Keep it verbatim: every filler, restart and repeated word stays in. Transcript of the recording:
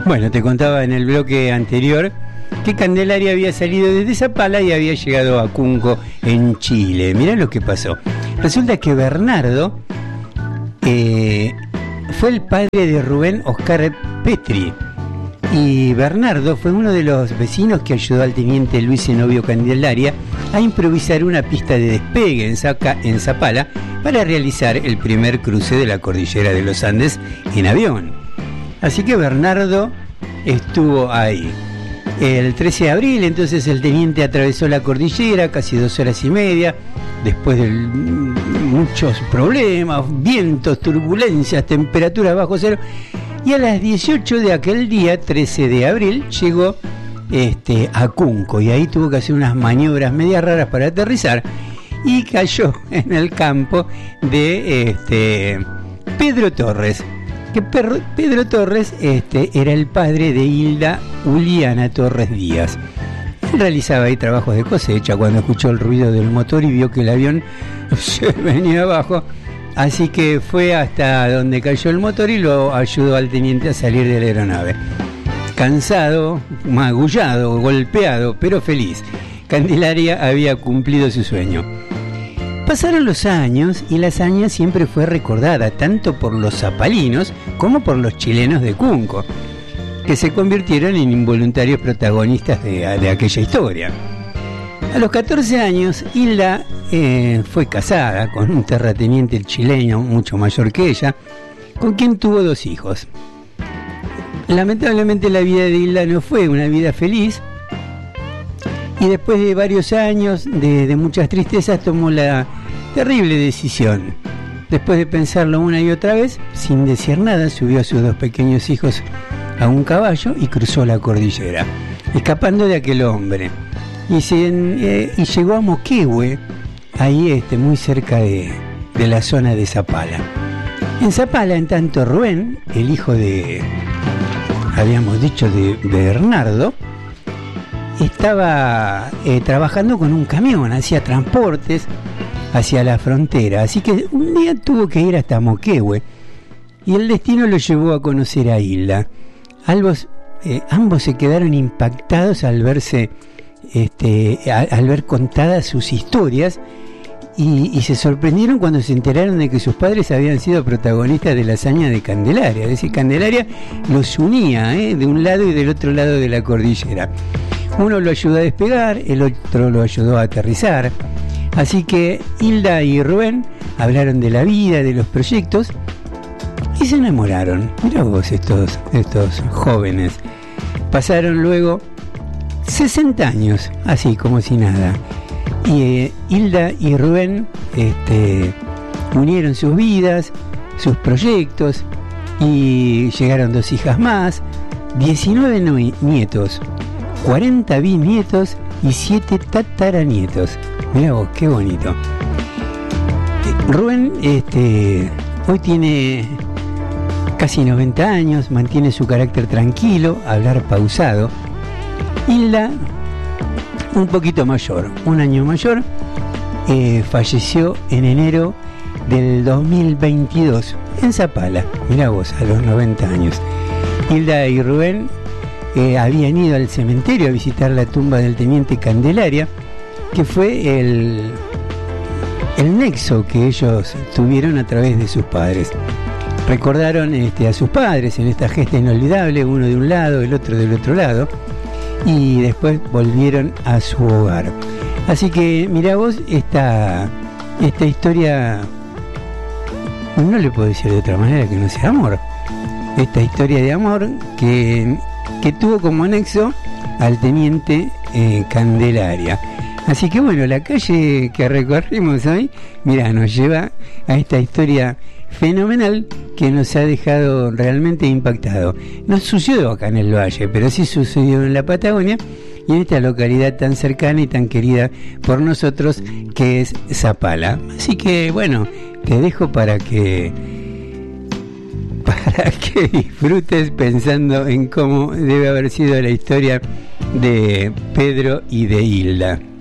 Bueno, te contaba en el bloque anterior que Candelaria había salido desde Zapala y había llegado a Cunco, en Chile. Mirá lo que pasó. Resulta que Bernardo eh, fue el padre de Rubén Oscar Petri. Y Bernardo fue uno de los vecinos que ayudó al teniente Luis Zenobio Candelaria a improvisar una pista de despegue en, Zaca, en Zapala para realizar el primer cruce de la cordillera de los Andes en avión. Así que Bernardo estuvo ahí. El trece de abril, entonces, el teniente atravesó la cordillera, casi dos horas y media, después de muchos problemas, vientos, turbulencias, temperaturas bajo cero. Y a las dieciocho de aquel día, trece de abril, llegó este, a Cunco. Y ahí tuvo que hacer unas maniobras medias raras para aterrizar. Y cayó en el campo de este, Pedro Torres. Que Pedro, Pedro Torres este, era el padre de Hilda Uliana Torres Díaz. Él realizaba ahí trabajos de cosecha cuando escuchó el ruido del motor y vio que el avión se venía abajo. Así que fue hasta donde cayó el motor y lo ayudó al teniente a salir de la aeronave. Cansado, magullado, golpeado, pero feliz, Candelaria había cumplido su sueño. Pasaron los años y la hazaña siempre fue recordada tanto por los zapalinos como por los chilenos de Cunco, que se convirtieron en involuntarios protagonistas de, de aquella historia. A los catorce años, Hilda eh, fue casada con un terrateniente chileno mucho mayor que ella, con quien tuvo dos hijos. Lamentablemente la vida de Hilda no fue una vida feliz, y después de varios años de, de muchas tristezas tomó la terrible decisión. Después de pensarlo una y otra vez, sin decir nada, subió a sus dos pequeños hijos a un caballo y cruzó la cordillera, escapando de aquel hombre. Y, se, eh, y llegó a Moquehue, ahí este, muy cerca de, de la zona de Zapala. En Zapala, en tanto, Rubén, el hijo de, habíamos dicho, de, de Bernardo, estaba eh, trabajando con un camión, hacía transportes hacia la frontera, así que un día tuvo que ir hasta Moquehue y el destino lo llevó a conocer a Hilda. Ambos, eh, ambos se quedaron impactados al verse Este, al, al ver contadas sus historias y, y se sorprendieron cuando se enteraron de que sus padres habían sido protagonistas de la hazaña de Candelaria. Es decir, Candelaria los unía ¿eh? de un lado y del otro lado de la cordillera. Uno lo ayudó a despegar, el otro lo ayudó a aterrizar. Así que Hilda y Rubén hablaron de la vida, de los proyectos y se enamoraron. Mirá vos estos, estos jóvenes. Pasaron luego sesenta años, así como si nada. Y eh, Hilda y Rubén este, unieron sus vidas, sus proyectos, y llegaron dos hijas más, diecinueve nietos, cuarenta bisnietos y siete tataranietos. Mirá vos, qué bonito. Rubén este, hoy tiene casi noventa años, mantiene su carácter tranquilo, hablar pausado. Hilda, un poquito mayor, un año mayor, eh, falleció en enero del dos mil veintidós en Zapala. Mirá vos, a los noventa años. Hilda y Rubén eh, habían ido al cementerio a visitar la tumba del teniente Candelaria, que fue el, el nexo que ellos tuvieron a través de sus padres. Recordaron este, a sus padres en esta gesta inolvidable, uno de un lado, el otro del otro lado, y después volvieron a su hogar. Así que mirá vos esta, esta historia, no le puedo decir de otra manera que no sea amor, esta historia de amor que, que tuvo como nexo al teniente eh, Candelaria. Así que bueno, la calle que recorrimos hoy, mirá, nos lleva a esta historia fenomenal que nos ha dejado realmente impactado. No sucedió acá en el Valle, pero sí sucedió en la Patagonia y en esta localidad tan cercana y tan querida por nosotros que es Zapala. Así que bueno, te dejo para que para que disfrutes pensando en cómo debe haber sido la historia de Pedro y de Hilda.